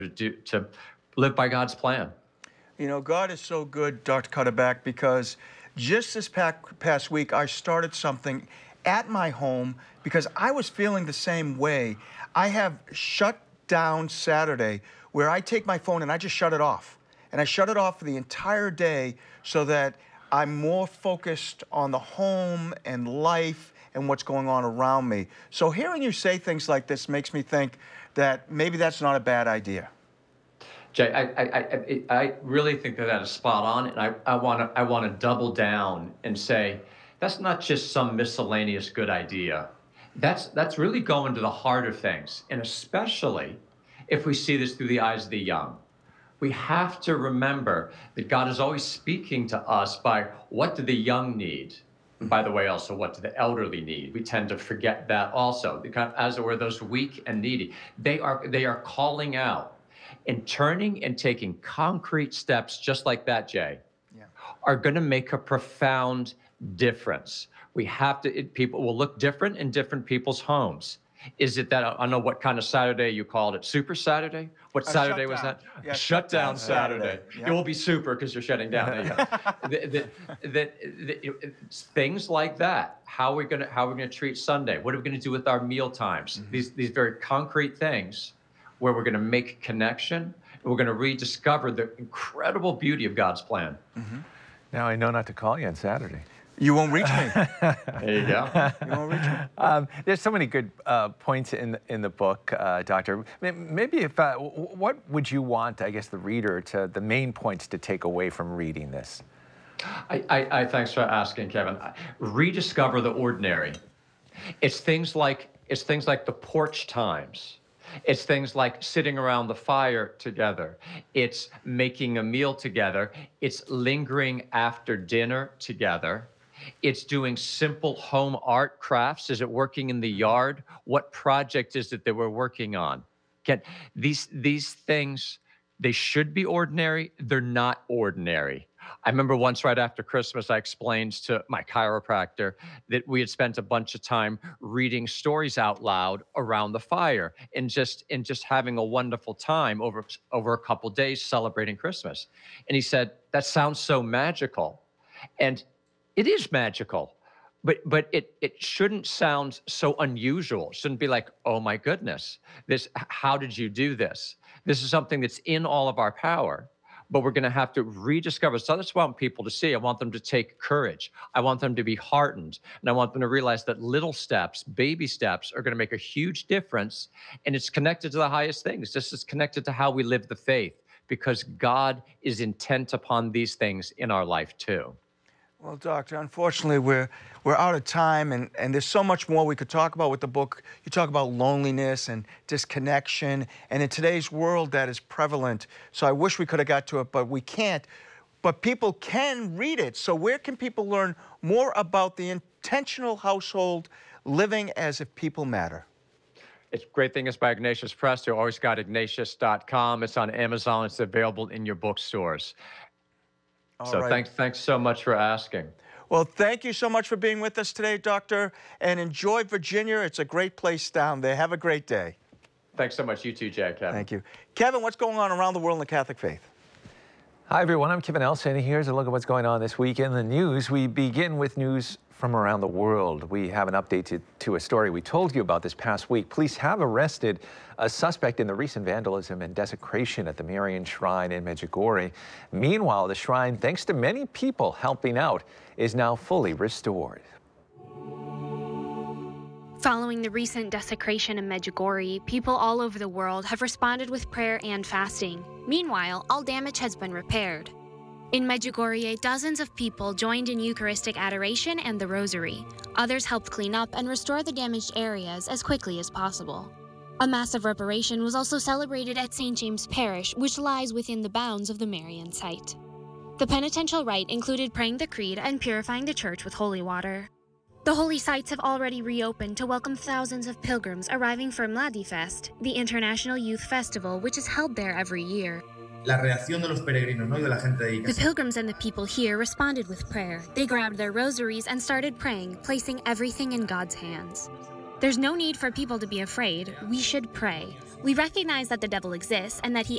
to live by God's plan. You know, God is so good, Dr. Cutterback, because just this past week, I started something at my home because I was feeling the same way. I have shut down Saturday where I take my phone and I just shut it off. And I shut it off for the entire day so that I'm more focused on the home and life and what's going on around me. So hearing you say things like this makes me think that maybe that's not a bad idea. Jay, I really think that is spot on, and I want to double down and say that's not just some miscellaneous good idea. That's really going to the heart of things, and especially if we see this through the eyes of the young. We have to remember that God is always speaking to us by what do the young need? And by the way, also, what do the elderly need? We tend to forget that also, because as it were, those weak and needy. They are calling out. And turning and taking concrete steps just like that, Jay, are going to make a profound difference. We have to, people will look different in different people's homes. Is it that, I don't know what kind of Saturday you called it, Super Saturday? What Saturday was that? Yeah, Shutdown Saturday. Yeah. It will be super because you're shutting down. Things like that. How are we going to treat Sunday? What are we going to do with our meal times? Mm-hmm. These very concrete things where we're going to make connection, and we're going to rediscover the incredible beauty of God's plan. Mm-hmm. Now I know not to call you on Saturday. You won't reach me. There you go. You won't reach me. There's so many good points in the book, Doctor. Maybe if what would you want, I guess, the reader the main points to take away from reading this? I thanks for asking, Kevin. Rediscover the ordinary. It's things like the porch times. It's things like sitting around the fire together. It's making a meal together. It's lingering after dinner together. It's doing simple home art crafts. Is it working in the yard? What project is it that we're working on? These things, they should be ordinary. They're not ordinary. I remember once right after Christmas, I explained to my chiropractor that we had spent a bunch of time reading stories out loud around the fire and just having a wonderful time over a couple days celebrating Christmas. And he said, that sounds so magical. And it is magical, but it shouldn't sound so unusual. It shouldn't be like, oh my goodness, how did you do this? This is something that's in all of our power. But we're going to have to rediscover. So that's what I want people to see. I want them to take courage. I want them to be heartened. And I want them to realize that little steps, baby steps, are going to make a huge difference. And it's connected to the highest things. This is connected to how we live the faith, because God is intent upon these things in our life too. Well, Doctor, unfortunately, we're out of time, and there's so much more we could talk about with the book. You talk about loneliness and disconnection, and in today's world that is prevalent. So I wish we could have got to it, but we can't. But people can read it. So where can people learn more about the intentional household living as if people matter? It's great thing. It's by Ignatius Press. You always got Ignatius.com. It's on Amazon. It's available in your bookstores. So thanks so much for asking. Well, thank you so much for being with us today, Doctor, and enjoy Virginia. It's a great place down there. Have a great day. Thanks so much. You too, Jay. Kevin. Thank you. Kevin, what's going on around the world in the Catholic faith? Hi, everyone. I'm Kevin Elson. Here's a look at what's going on this week in the news. We begin with news from around the world. We have an update to a story we told you about this past week. Police have arrested a suspect in the recent vandalism and desecration at the Marian Shrine in Medjugorje. Meanwhile, the shrine, thanks to many people helping out, is now fully restored. Following the recent desecration in Medjugorje, people all over the world have responded with prayer and fasting. Meanwhile, all damage has been repaired. In Medjugorje, dozens of people joined in Eucharistic adoration and the Rosary. Others helped clean up and restore the damaged areas as quickly as possible. A massive reparation was also celebrated at St. James Parish, which lies within the bounds of the Marian site. The penitential rite included praying the Creed and purifying the church with holy water. The holy sites have already reopened to welcome thousands of pilgrims arriving for Mladi Fest, the international youth festival which is held there every year. La reacción de los peregrinos, ¿no? Y de la gente ahí. The pilgrims and the people here responded with prayer. They grabbed their rosaries and started praying, placing everything in God's hands. There's no need for people to be afraid. We should pray. We recognize that the devil exists and that he